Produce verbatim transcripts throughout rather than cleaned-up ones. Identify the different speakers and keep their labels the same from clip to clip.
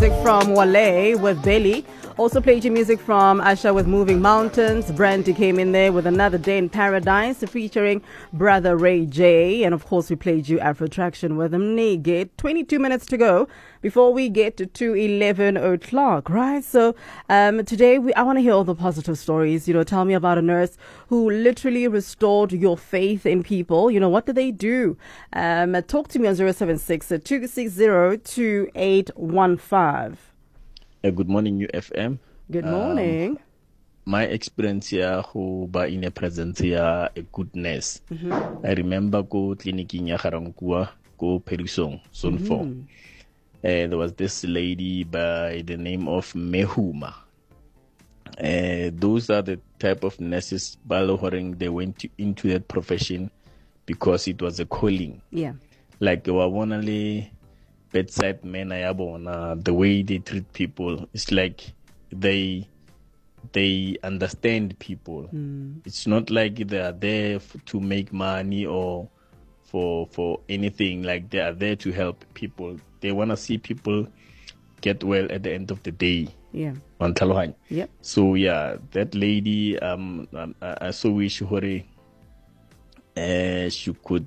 Speaker 1: music from Wale with Belly. Also played you music from Asha with Moving Mountains. Brandy came in there with Another Day in Paradise featuring Brother Ray J. And of course we played you Afro Traction with Mnege. twenty-two minutes to go before we get to, to eleven o'clock, right? So um, today we, I want to hear all the positive stories. You know, tell me about a nurse who literally restored your faith in people. You know, what did they do? Um, talk to me on zero seven six, two six zero, two eight one five.
Speaker 2: Uh, good morning, U F M.
Speaker 1: Good morning.
Speaker 2: Um, my experience here, who by in a presence here, a good nurse. Mm-hmm. I remember go clinic in Yaharangua, go Perisong, zone mm-hmm. four. Uh, there was this lady by the name of Mehuma. Uh, those are the type of nurses, Balohoring, they went to, into that profession because it was a calling.
Speaker 1: Yeah.
Speaker 2: Like, only bedside men, uh, the way they treat people, it's like they they understand people. Mm. It's not like they are there f- to make money or for for anything. Like, they are there to help people. They want to see people get well at the end of the day.
Speaker 1: Yeah.
Speaker 2: On Talohan.
Speaker 1: Yep.
Speaker 2: So yeah, that lady, um, um I, I so wish her, uh, she could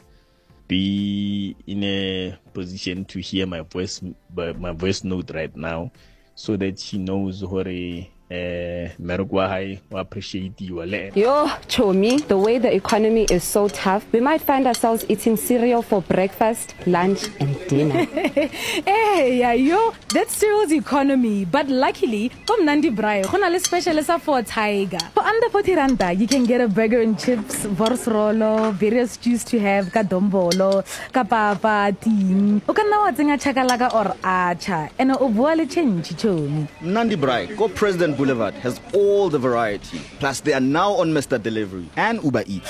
Speaker 2: be in a position to hear my voice, my voice note right now, so that she knows her. Uh, I appreciate you.
Speaker 3: Yo, Chomi, the way the economy is so tough, we might find ourselves eating cereal for breakfast, lunch, and dinner.
Speaker 4: Hey, yeah, yo, that's cereal's economy. But luckily, from Nandi Brayo, we special for Tiger. For under forty randa, you can get a burger and chips, vorsrolo, various stews to have, kadombolo, kapapa, ting. You can now think a chakalaga or acha, and a obuale change, Chomi.
Speaker 5: Nandi Brayo, go President Boulevard has all the variety. Plus, they are now on Mister Delivery and Uber Eats.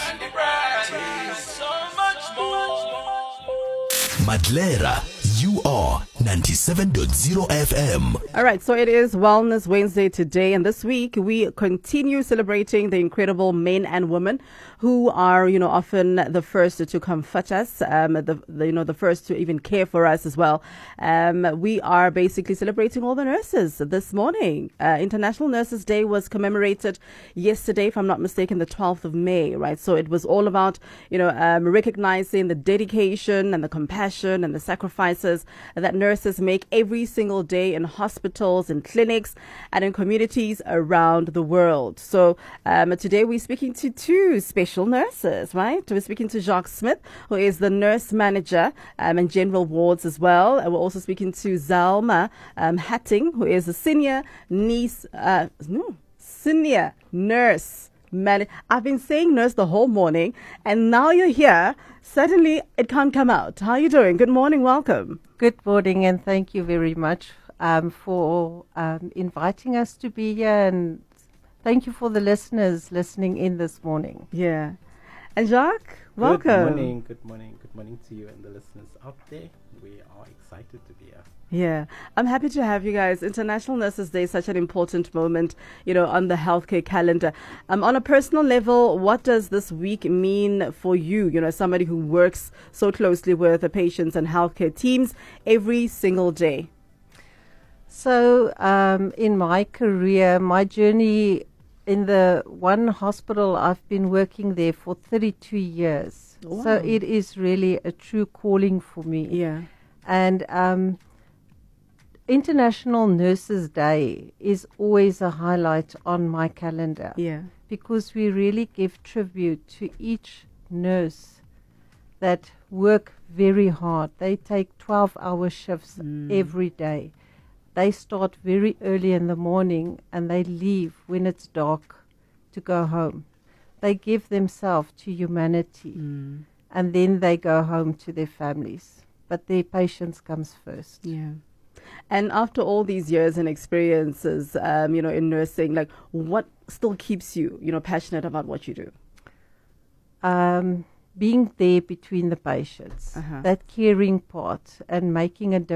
Speaker 6: Madlera, you are ninety-seven point zero F M.
Speaker 1: All right, so it is Wellness Wednesday today, and this week we continue celebrating the incredible men and women who are, you know, often the first to comfort us, um, the, the you know, the first to even care for us as well. Um, we are basically celebrating all the nurses this morning. Uh, International Nurses Day was commemorated yesterday, if I'm not mistaken, the twelfth of May, right? So it was all about, you know, um, recognizing the dedication and the compassion and the sacrifices that nurses make every single day in hospitals, in clinics, and in communities around the world. So um, today we're speaking to two special nurses, right? We're speaking to Jacques Smith, who is the nurse manager um, and general wards as well. And we're also speaking to Zalma um, Hatting, who is a senior niece, uh, no, senior nurse manager. I've been saying nurse the whole morning, and now you're here. Suddenly it can't come out. How are you doing? Good morning. Welcome.
Speaker 7: Good morning, and thank you very much um, for um, inviting us to be here, and thank you for the listeners listening in this morning.
Speaker 1: Yeah. And Jacques, welcome.
Speaker 8: Good morning, good morning, good morning to you and the listeners out there. We are excited to be here.
Speaker 1: Yeah, I'm happy to have you guys. International Nurses Day is such an important moment, you know, on the healthcare calendar. Um, on a personal level, what does this week mean for you? You know, somebody who works so closely with the patients and healthcare teams every single day.
Speaker 7: So, um, in my career, my journey in the one hospital, I've been working there for thirty-two years. Wow. So it is really a true calling for me.
Speaker 1: Yeah.
Speaker 7: And um, International Nurses Day is always a highlight on my calendar.
Speaker 1: Yeah.
Speaker 7: Because we really give tribute to each nurse that work very hard. They take twelve-hour shifts mm. every day. They start very early in the morning and they leave when it's dark to go home. They give themselves to humanity mm. and then they go home to their families. But their patients comes first.
Speaker 1: Yeah. And after all these years and experiences, um, you know, in nursing, like what still keeps you, you know, passionate about what you do?
Speaker 7: Um, being there between the patients, uh-huh. that caring part and making a difference.